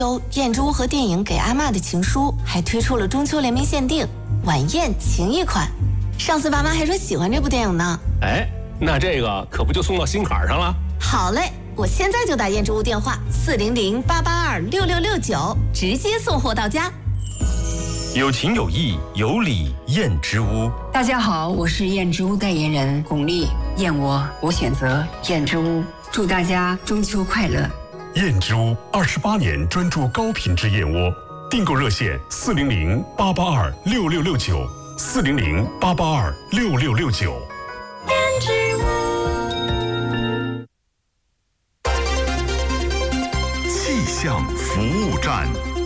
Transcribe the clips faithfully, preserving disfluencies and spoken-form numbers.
有燕之屋和电影《给阿嬷的情书》还推出了中秋联名限定晚宴情谊款。上次爸妈还说喜欢这部电影呢。 哎，那这个可不就送到心坎上了？ 好嘞，我现在就打燕之屋电话四零零八八二六六六九，直接送货到家。 有情有义有礼燕之屋。 大家好，我是燕之屋代言人巩俐，燕窝我选择燕之屋，祝大家中秋快乐。 燕之屋二十八年专注高品质燕窝，订购热线四零零八八二六六六九，四零零八八二六六六九。 燕之屋气象服务站。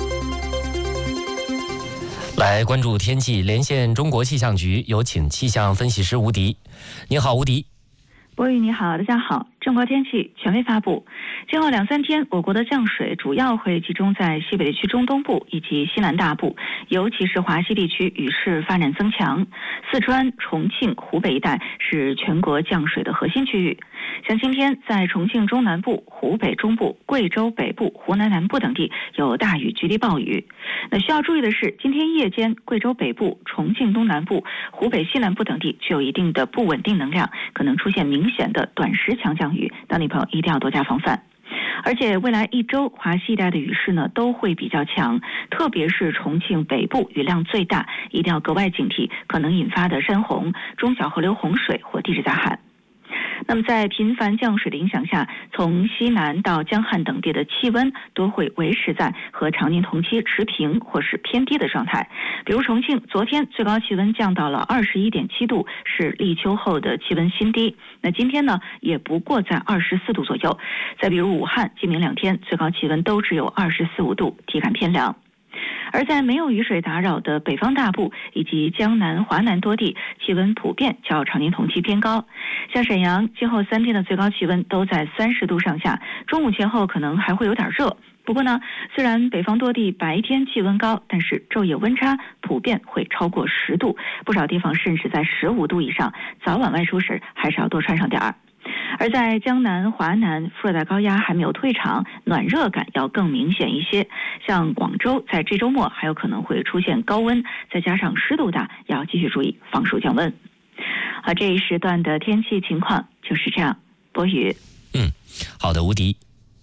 来关注天气，连线中国气象局，有请气象分析师吴迪。你好，吴迪。 博宇你好，大家好。中国天气权威发布，今后两三天，我国的降水主要会集中在西北地区中东部以及西南大部，尤其是华西地区雨势发展增强。四川、重庆、湖北一带是全国降水的核心区域。像今天在重庆中南部、湖北中部、贵州北部、湖南南部等地有大雨局地暴雨。那需要注意的是，今天夜间贵州北部、重庆东南部、湖北西南部等地具有一定的不稳定能量，可能出现明显的短时强降雨，当地朋友一定要多加防范。而且未来一周华西一带的雨势呢都会比较强，特别是重庆北部雨量最大，一定要格外警惕可能引发的山洪、中小河流洪水或地质灾害。那么在频繁降水的影响下，从西南到江汉等地的气温都会维持在和常年同期持平或是偏低的状态。比如重庆昨天最高气温降到了 二十一点七度，是立秋后的气温新低。那今天呢也不过在二十四度左右。再比如武汉今明两天最高气温都只有二十四五度，体感偏凉。而在没有雨水打扰的北方大部以及江南、华南多地，气温普遍较常年同期偏高。像沈阳今后三天的最高气温都在三十度上下，中午前后可能还会有点热。不过呢，虽然北方多地白天气温高，但是昼夜温差普遍会超过十度，不少地方甚至在十五度以上，早晚外出时还是要多穿上点儿。而在江南、华南，副热带高压还没有退场，暖热感要更明显一些。像广州在这周末还有可能会出现高温，再加上湿度大，要继续注意防暑降温。好，这一时段的天气情况就是这样。博宇， 嗯，好的，吴迪。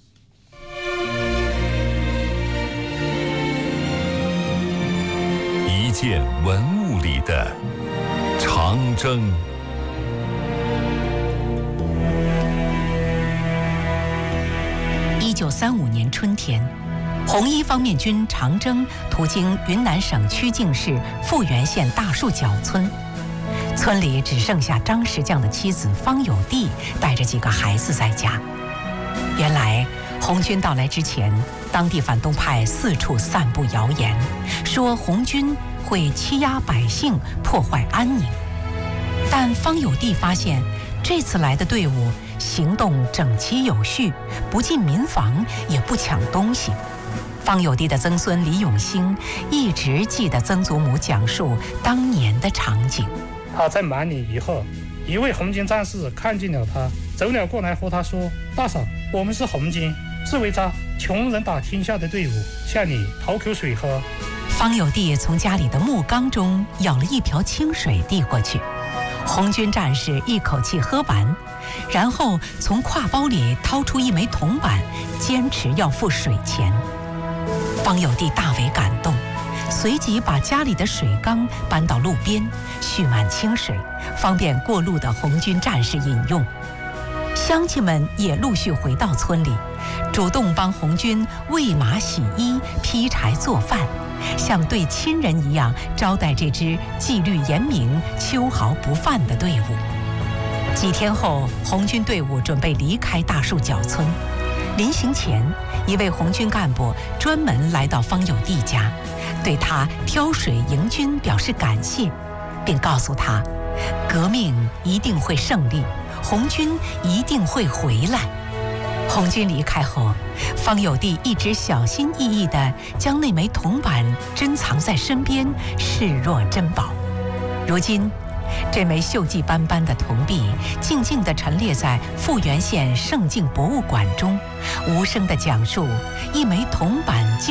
一件文物里的长征。 一九三五年春天，红一方面军长征途经云南省曲靖市富源县大树角村，村里只剩下张石匠的妻子方有娣带着几个孩子在家。原来红军到来之前，当地反动派四处散布谣言，说红军会欺压百姓，破坏安宁。但方有娣发现，这次来的队伍行动整齐有序，不进民房，也不抢东西。方有娣的曾孙李永兴一直记得曾祖母讲述当年的场景。 他在满里以后，一位红军战士看见了他，走了过来和他说：“大嫂，我们是红军，是围着穷人打天下的队伍，向你讨口水喝。” 方有娣从家里的木缸中舀了一瓢清水递过去，红军战士一口气喝完，然后从挎包里掏出一枚铜板，坚持要付水钱。方有娣大为感动，随即把家里的水缸搬到路边，蓄满清水，方便过路的红军战士饮用。乡亲们也陆续回到村里，主动帮红军喂马、洗衣、劈柴、做饭，像对亲人一样招待这支纪律严明、秋毫不犯的队伍。几天后，红军队伍准备离开大树角村。临行前，一位红军干部专门来到方有娣家，对他挑水迎军表示感谢，并告诉他，革命一定会胜利，红军一定会回来。红军离开后，方有娣一直小心翼翼地将那枚铜板珍藏在身边，视若珍宝。如今这枚锈迹斑斑的铜币静静地陈列在富源县圣境博物馆中，无声地讲述一枚铜板